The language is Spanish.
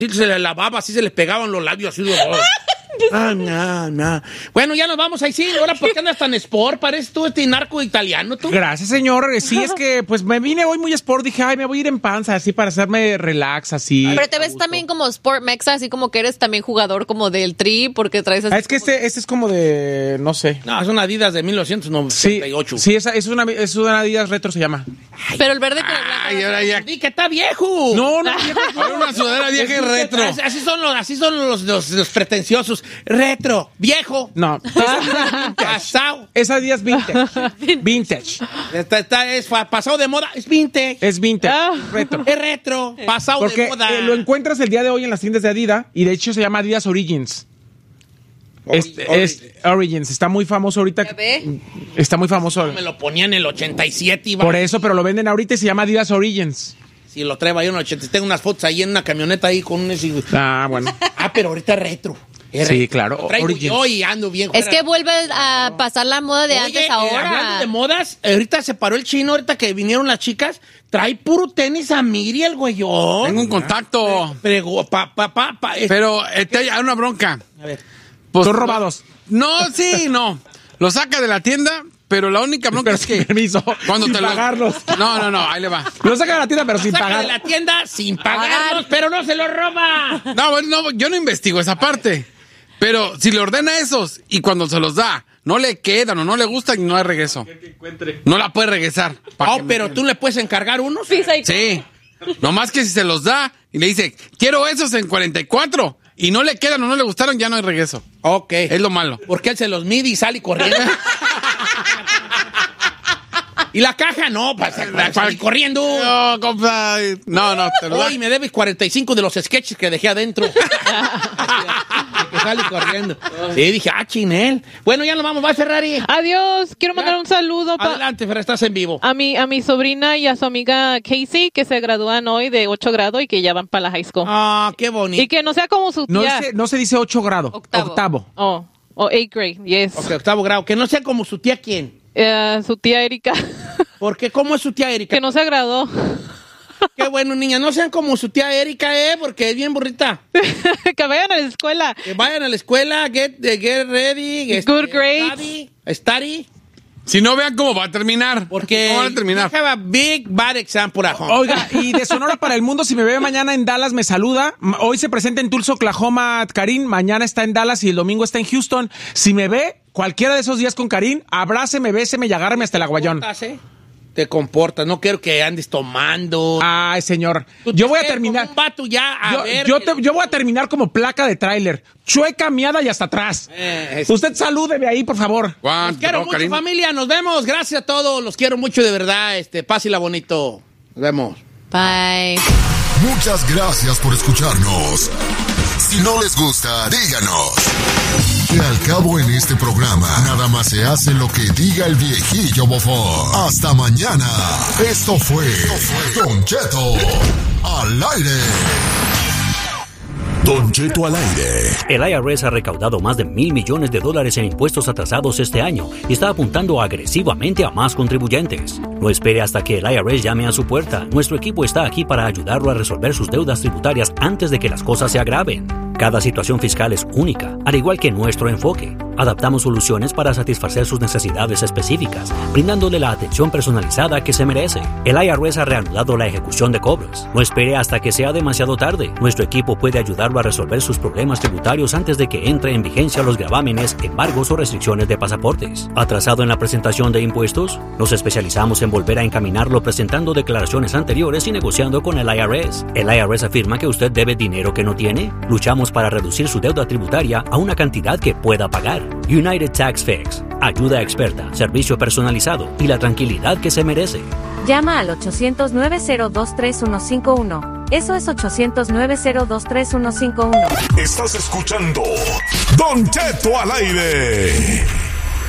se le lavaba, así se les pegaban los labios, así. Bueno, ya nos vamos ahí, sí. Ahora, ¿por qué andas tan sport? Pareces tú narco italiano, tú. Gracias, señor. Sí, es que pues me vine hoy muy sport. Dije, me voy a ir en panza, así para hacerme relax, así. Pero te ves también como sport mexa, así como que eres también jugador como del Tri, porque traes así. Es que este es como de, no sé. No, es una Adidas de 1998. Sí, es una Adidas retro, se llama. Pero el verde con el blanco. Ay, ahora ya. ¡Di que está viejo! No, Ahora una sudadera vieja y retro. Así son los pretenciosos. Retro, viejo. No. Pasado. Esa Adidas vintage. Es pasado de moda. Es vintage. Es vintage. Retro. Es retro. Pasado de moda. Porque lo encuentras el día de hoy en las tiendas de Adidas y de hecho se llama Adidas Origins. Origins. Está muy famoso ahorita. Está muy famoso. Me lo ponía en el 87. Por eso, pero lo venden ahorita y se llama Adidas Origins. Sí, lo traigo ahí en el 80. Tengo unas fotos ahí en una camioneta ahí con un... Bueno. Pero ahorita es retro. Sí, claro. Lo traigo yo y ando bien. Es que vuelve a pasar la moda de antes ahora. Hablando de modas, ahorita se paró el chino, ahorita que vinieron las chicas, trae puro tenis a Miriel, güeyón. Tengo un contacto. Pero hay una bronca. A ver. Pues, son robados. No, sí, no. Lo saca de la tienda, pero la única bronca es que... Permiso. Cuando sin te pagarlos. No, ahí le va. Lo saca de la tienda, pero sin pagar. Saca de la tienda sin pagarlos, pero no se lo roba. No, yo no investigo esa parte. Pero si le ordena esos y cuando se los da, no le quedan o no le gustan y no hay regreso. No la puede regresar. Pero tú le puedes encargar unos. Sí. Nomás que si se los da y le dice, quiero esos en 44 y no le quedan o no le gustaron, ya no hay regreso. Ok. Es lo malo. Porque él se los mide y sale corriendo. Y la caja, no, para salir corriendo. No, compa. No, te lo Hoy me debes 45 de los sketches que dejé adentro. Que sale corriendo. Sí, dije, chinel. Bueno, ya nos vamos, va Ferrari. Adiós, quiero mandar un saludo. Adelante, Ferrari, estás en vivo. A mi sobrina y a su amiga Casey, que se gradúan hoy de 8 grado y que ya van para la high school. Qué bonito. Y que no sea como su tía. No se dice 8 grado. Octavo. Oh, 8 grade, yes. Ok, octavo grado. Que no sea como su tía, ¿quién? Su tía Erika. ¿Por qué? ¿Cómo es su tía Erika? Que no se graduó. Qué bueno, niña. No sean como su tía Erika, porque es bien burrita. Que vayan a la escuela. Que vayan a la escuela, get ready. Good grades. Study. Si no, vean cómo va a terminar. Porque ¿Cómo va a terminar? have a big bad example at home. Oiga, y de Sonora para el Mundo, si me ve mañana en Dallas, me saluda. Hoy se presenta en Tulsa, Oklahoma, Karim. Mañana está en Dallas y el domingo está en Houston. Si me ve cualquiera de esos días con Karim, abráceme, béseme y agárreme hasta el aguayón. Te comportas, no quiero que andes tomando. Ay, señor. Yo voy a terminar. Como un vato ya, yo voy a terminar como placa de tráiler. Chueca, miada y hasta atrás. Usted salúdeme ahí, por favor. Los quiero mucho, familia. Nos vemos. Gracias a todos. Los quiero mucho, de verdad. Pásela bonito. Nos vemos. Bye. Muchas gracias por escucharnos. Si no les gusta, díganos. Que al cabo en este programa, nada más se hace lo que diga el viejillo bofón. Hasta mañana. Esto fue Don Cheto al aire. Don Cheto al aire. El IRS ha recaudado más de $1,000 millones en impuestos atrasados este año y está apuntando agresivamente a más contribuyentes. No espere hasta que el IRS llame a su puerta. Nuestro equipo está aquí para ayudarlo a resolver sus deudas tributarias antes de que las cosas se agraven. Cada situación fiscal es única, al igual que nuestro enfoque. Adaptamos soluciones para satisfacer sus necesidades específicas, brindándole la atención personalizada que se merece. El IRS ha reanudado la ejecución de cobros. No espere hasta que sea demasiado tarde. Nuestro equipo puede ayudarlo a resolver sus problemas tributarios antes de que entre en vigencia los gravámenes, embargos o restricciones de pasaportes. ¿Atrasado en la presentación de impuestos? Nos especializamos en volver a encaminarlo presentando declaraciones anteriores y negociando con el IRS. ¿El IRS afirma que usted debe dinero que no tiene? Luchamos para reducir su deuda tributaria a una cantidad que pueda pagar. United Tax Fix. Ayuda experta, servicio personalizado y la tranquilidad que se merece. Llama al 800-902-3151. Eso es 800-902-3151. Estás escuchando Don Cheto al aire.